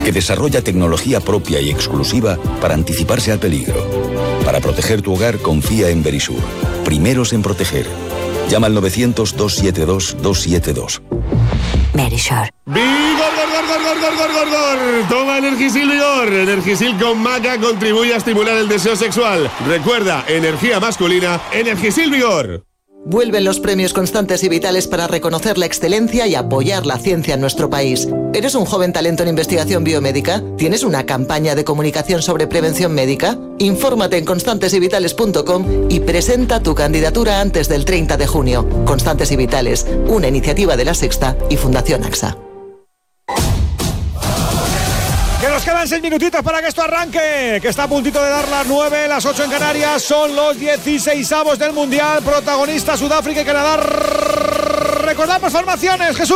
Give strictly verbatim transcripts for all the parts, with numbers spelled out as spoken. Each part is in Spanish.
que desarrolla tecnología propia y exclusiva para anticiparse al peligro. Para proteger tu hogar, confía en Verisur. Primeros en proteger. Llama al novecientos, doscientos setenta y dos, doscientos setenta y dos. Verisur. ¡Vigor, gor, gor, gor, gor, gor, gor, gor! Toma Energisil Vigor. Energisil con maca contribuye a estimular el deseo sexual. Recuerda, energía masculina, Energisil Vigor. Vuelven los premios Constantes y Vitales para reconocer la excelencia y apoyar la ciencia en nuestro país. ¿Eres un joven talento en investigación biomédica? ¿Tienes una campaña de comunicación sobre prevención médica? Infórmate en constantes y vitales punto com y presenta tu candidatura antes del treinta de junio. Constantes y Vitales, una iniciativa de La Sexta y Fundación AXA. Que nos quedan seis minutitos para que esto arranque, que está a puntito de dar las nueve, las ocho en Canarias, son los dieciseisavos del Mundial, protagonista Sudáfrica y Canadá. Recordamos formaciones, Jesús.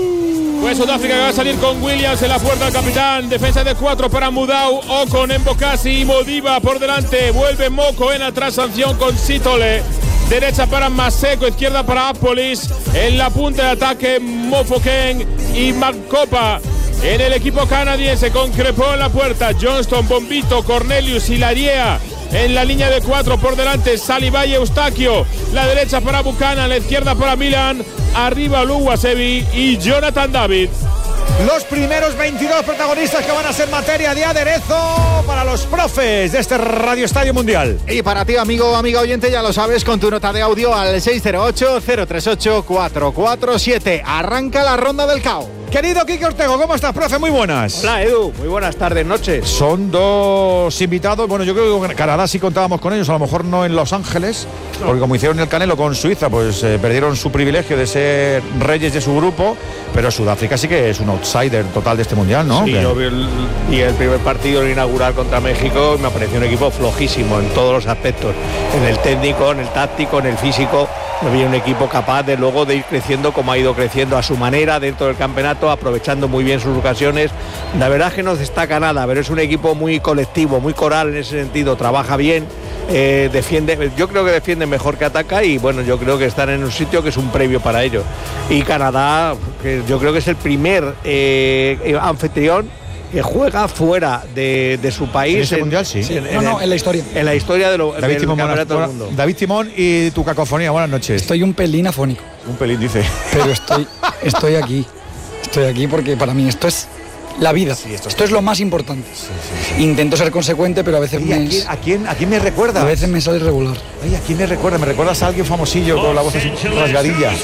Pues Sudáfrica va a salir con Williams en la puerta del capitán, defensa de cuatro para Mudau, Ocon, Mbokasi y Modiba por delante, vuelve Moko en atrás, sanción con Sitole. Derecha para Maseko, izquierda para Apolis, en la punta de ataque Mofoken y Marcopa. En el equipo canadiense con Crepó en la puerta, Johnston, Bombito, Cornelius y Lariea. En la línea de cuatro por delante, Saliba y Eustaquio. La derecha para Buchanan, la izquierda para Milan. Arriba Luwasevi y Jonathan David. Los primeros veintidós protagonistas que van a ser materia de aderezo para los profes de este Radio Estadio Mundial. Y para ti, amigo, amiga oyente, ya lo sabes, con tu nota de audio al seis cero ocho, cero tres ocho, cuatro cuatro siete. Arranca la ronda del caos. Querido Quique Ortego, ¿cómo estás, profe? Muy buenas. Hola, Edu. Muy buenas tardes, noches. Son dos invitados. Bueno, yo creo que Canadá sí contábamos con ellos, a lo mejor no en Los Ángeles, no. Porque como hicieron el Canelo con Suiza, pues eh, perdieron su privilegio de ser reyes de su grupo, pero Sudáfrica sí que es un outsider total de este Mundial, ¿no? Sí, yo vi el, y el primer partido, el inaugural contra México, me pareció un equipo flojísimo en todos los aspectos, en el técnico, en el táctico, en el físico. Me vi un equipo capaz de luego de ir creciendo como ha ido creciendo a su manera dentro del campeonato, aprovechando muy bien sus ocasiones. La verdad es que no destaca nada, pero es un equipo muy colectivo, muy coral en ese sentido, trabaja bien, eh, defiende, yo creo que defiende mejor que ataca y bueno, yo creo que están en un sitio que es un previo para ello. Y Canadá, que yo creo que es el primer eh, anfitrión que juega fuera de, de su país. ¿En este mundial? Sí. En, en, no, no, en la historia. En la historia de lo, David del Timón, campeonato buenas, del mundo. David Timón y tu cacofonía, buenas noches. Estoy un pelín afónico. Un pelín, dice. Pero estoy, estoy aquí. Estoy aquí porque para mí esto es la vida. Sí, esto, esto es lo más importante. Sí, sí, sí. Intento ser consecuente, pero a veces me... ¿A quién, a, quién, ¿A quién me recuerda? A veces me sale regular. Ay, ¿a quién me recuerda? ¿Me recuerdas a alguien famosillo con la voz así rasgadilla?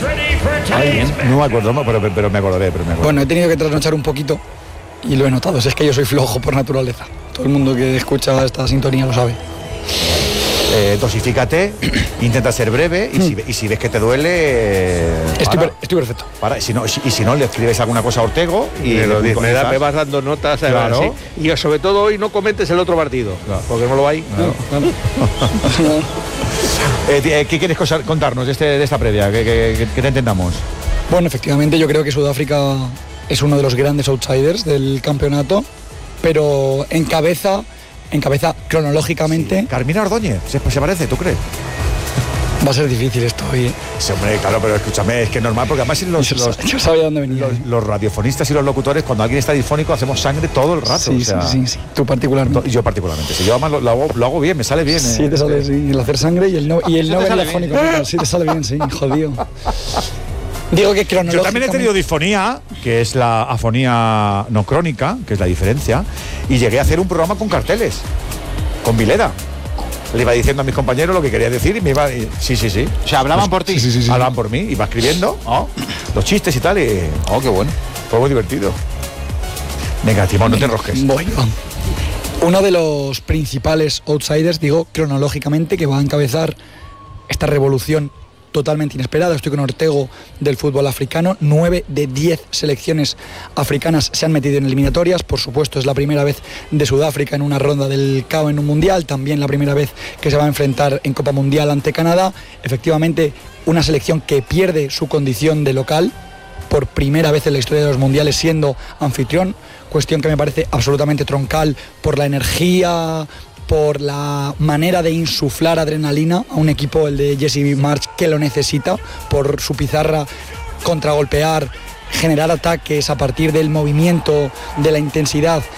Ay, no me acuerdo, pero, pero me acordaré. Pero me acordaré. Bueno, he tenido que trasnochar un poquito y lo he notado. Es que yo soy flojo por naturaleza. Todo el mundo que escucha esta sintonía lo sabe. Eh, dosifícate, intenta ser breve y, si, y si ves que te duele... Eh, estoy, per, estoy perfecto. Para, si no, si, y si no, le escribes alguna cosa a Ortego y me, lo, me, da, me vas dando notas. Claro. Ver, ¿sí? Y sobre todo hoy no comentes el otro partido, claro. Porque no lo hay. Claro. Claro. eh, ¿Qué quieres contarnos de, este, de esta previa? Que, que, que te entendamos. Bueno, efectivamente yo creo que Sudáfrica es uno de los grandes outsiders del campeonato, pero encabeza... encabeza cronológicamente. Sí. Carmina Ordóñez, ¿se, se parece, tú crees? Va a ser difícil esto hoy. Sí, hombre, claro, pero escúchame, es que es normal, porque además los, yo, los, yo sabía dónde venía. Los, los radiofonistas y los locutores, cuando alguien está difónico, hacemos sangre todo el rato. Sí, o sea, sí, sí, sí, tú particularmente. Y yo particularmente. Si yo además lo, lo, hago, lo hago bien, me sale bien. Sí, eh, te sale, este... sí, el hacer sangre y el no, y el no ver difónico. Sí, te sale bien, sí, jodido. Digo que cronológicamente... Yo también he tenido disfonía, que es la afonía no crónica, que es la diferencia, y llegué a hacer un programa con carteles, con Vileda. Le iba diciendo a mis compañeros lo que quería decir y me iba... Y, sí, sí, sí. O sea, hablaban pues, por ti. Sí, sí, sí, hablaban por mí, iba escribiendo oh, los chistes y tal, y... Oh, qué bueno. Fue muy divertido. Venga, Timón, no te enrosques. Voy, vamos. Uno de los principales outsiders, digo, cronológicamente, que va a encabezar esta revolución totalmente inesperada. Estoy con Ortego del fútbol africano. Nueve de diez selecciones africanas se han metido en eliminatorias. Por supuesto, es la primera vez de Sudáfrica en una ronda del C A O en un mundial. También la primera vez que se va a enfrentar en Copa Mundial ante Canadá. Efectivamente, una selección que pierde su condición de local por primera vez en la historia de los mundiales siendo anfitrión. Cuestión que me parece absolutamente troncal por la energía, por la manera de insuflar adrenalina a un equipo, el de Jesse Marsch, que lo necesita, por su pizarra contragolpear, generar ataques a partir del movimiento, de la intensidad